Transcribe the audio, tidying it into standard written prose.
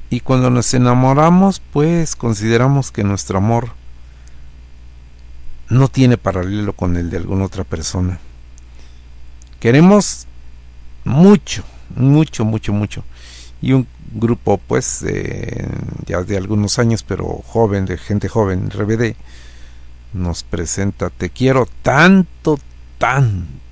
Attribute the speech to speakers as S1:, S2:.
S1: Y cuando nos enamoramos, pues consideramos que nuestro amor no tiene paralelo con el de alguna otra persona. Queremos mucho, mucho, mucho, mucho. Y un grupo, pues, ya de algunos años, pero joven, de gente joven, RBD, nos presenta Te quiero tanto, tanto,